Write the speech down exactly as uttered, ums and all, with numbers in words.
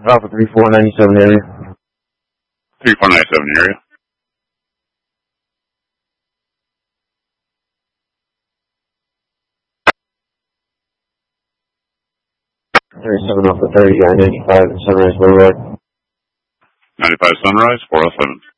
Alpha three four ninety-seven area. three four ninety-seven area. thirty-seven Alpha thirty, guy ninety-five, Sunrise Boulevard. ninety-five Sunrise, four oh seven.